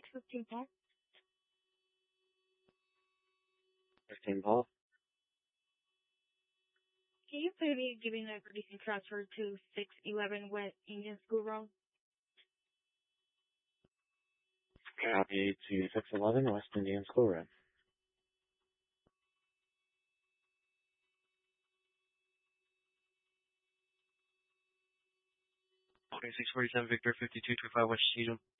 15 Paul. 15 Paul. Can you pay me giving a recent transfer to 611 West Indian School Road? Copy to 611 West Indian School Road. 2647 Victor 5225 West Cheatham.